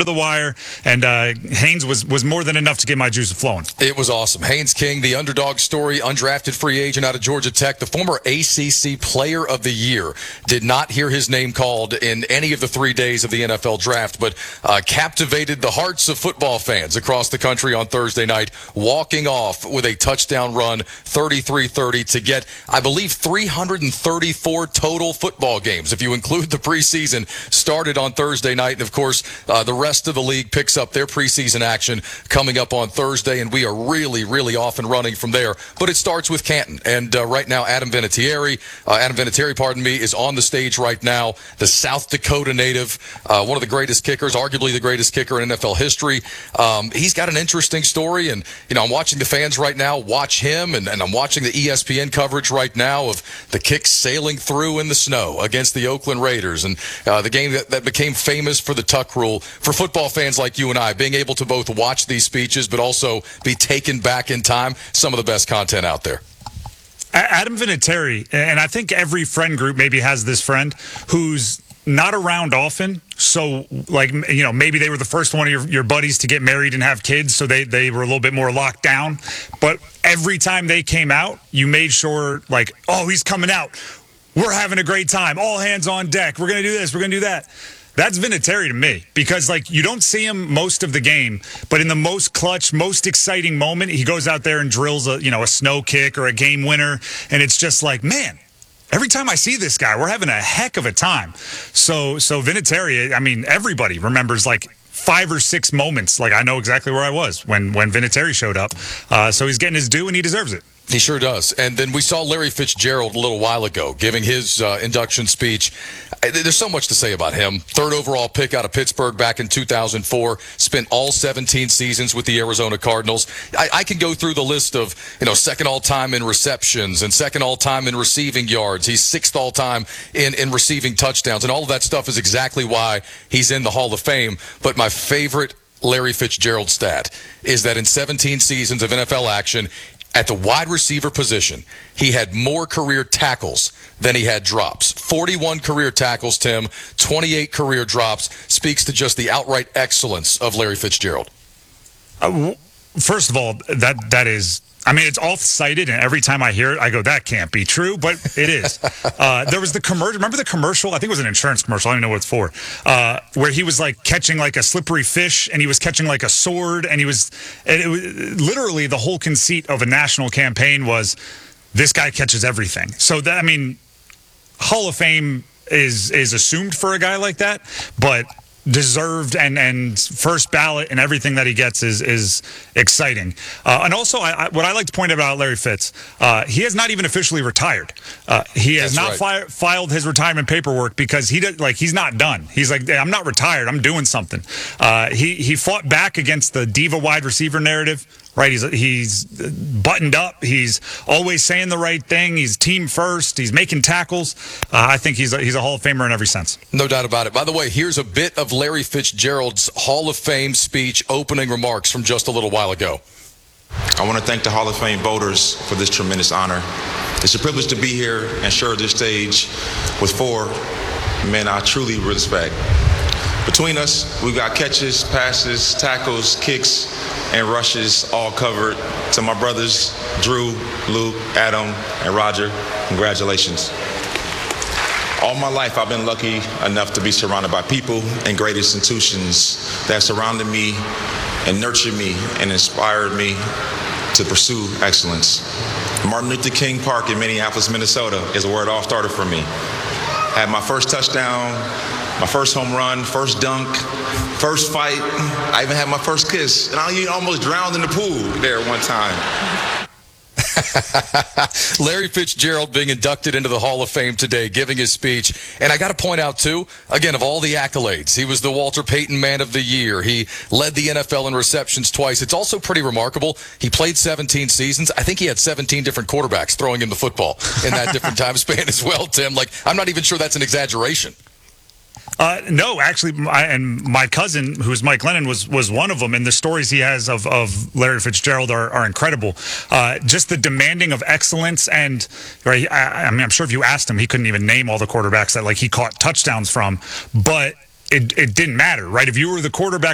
the wire, and Haynes was more than enough to get my juices flowing. It was awesome. Haynes King, the underdog story, undrafted free agent out of Georgia Tech, the former ACC Player of the Year. Did not hear his name called in any of the 3 days of the NFL draft, but captivated the hearts of football fans across the country on Thursday night, walking off with a touchdown run, 33-30, to get, I believe, 334 total football games, if you include the preseason, started on Thursday night. And, of course, the rest of the league picks up their preseason action coming up on Thursday, and we are really, really off and running from there. But it starts with Canton. And right now, Adam Vinatieri, is on the stage right now, the South Dakota native, one of the greatest kickers, arguably the greatest kicker in NFL history. He's got an interesting story, and I'm watching the fans right now watch him, and I'm watching the ESPN coverage right now of the kicks sailing through in the snow against the Oakland Raiders, and the game that became famous for the tuck rule. For football fans like you and I, being able to both watch these speeches but also be taken back in time, some of the best content out there. Adam Vinatieri, and I think every friend group maybe has this friend who's not around often. So, maybe they were the first one of your buddies to get married and have kids, so they were a little bit more locked down. But every time they came out, you made sure, oh, he's coming out. We're having a great time. All hands on deck. We're going to do this. We're going to do that. That's Vinatieri to me, because you don't see him most of the game, but in the most clutch, most exciting moment, he goes out there and drills a snow kick or a game winner, and it's just man, every time I see this guy, we're having a heck of a time. So Vinatieri, everybody remembers 5 or 6 moments. I know exactly where I was when Vinatieri showed up. So he's getting his due, and he deserves it. He sure does. And then we saw Larry Fitzgerald a little while ago giving his induction speech. There's so much to say about him. 3rd overall pick out of Pittsburgh back in 2004. Spent all 17 seasons with the Arizona Cardinals. I can go through the list of, 2nd all-time in receptions and 2nd all-time in receiving yards. He's 6th all-time in receiving touchdowns. And all of that stuff is exactly why he's in the Hall of Fame. But my favorite Larry Fitzgerald stat is that in 17 seasons of NFL action, at the wide receiver position, he had more career tackles than he had drops. 41 career tackles, Tim, 28 career drops. Speaks to just the outright excellence of Larry Fitzgerald. First of all, that is... it's off-cited, and every time I hear it, I go, that can't be true, but it is. There was the commercial. Remember the commercial? I think it was an insurance commercial. I don't even know what it's for. Where he was catching a slippery fish, and he was catching a sword, and it was literally the whole conceit of a national campaign was this guy catches everything. So that, Hall of Fame is assumed for a guy like that, but deserved and first ballot, and everything that he gets is exciting. And also, what I like to point out about Larry Fitz, he has not even officially retired. He has filed his retirement paperwork because he's not done. He's I'm not retired. I'm doing something. He fought back against the diva wide receiver narrative. Right, he's buttoned up. He's always saying the right thing. He's team first. He's making tackles. I think he's a Hall of Famer in every sense. No doubt about it. By the way, here's a bit of Larry Fitzgerald's Hall of Fame speech opening remarks from just a little while ago. I want to thank the Hall of Fame voters for this tremendous honor. It's a privilege to be here and share this stage with 4 men I truly respect. Between us, we've got catches, passes, tackles, kicks, and rushes all covered. To my brothers, Drew, Luke, Adam, and Roger, congratulations. All my life, I've been lucky enough to be surrounded by people and great institutions that surrounded me and nurtured me and inspired me to pursue excellence. Martin Luther King Park in Minneapolis, Minnesota is where it all started for me. I had my first touchdown, my first home run, first dunk, first fight. I even had my first kiss. And I almost drowned in the pool there one time. Larry Fitzgerald being inducted into the Hall of Fame today, giving his speech. And I got to point out, too, again, of all the accolades, he was the Walter Payton Man of the Year. He led the NFL in receptions twice. It's also pretty remarkable. He played 17 seasons. I think he had 17 different quarterbacks throwing him the football in that different time span as well, Tim. I'm not even sure that's an exaggeration. No, actually, my cousin, who's Mike Lennon, was one of them, and the stories he has of Larry Fitzgerald are incredible. Just the demanding of excellence, and right, I'm sure if you asked him, he couldn't even name all the quarterbacks that he caught touchdowns from, but it didn't matter, right? If you were the quarterback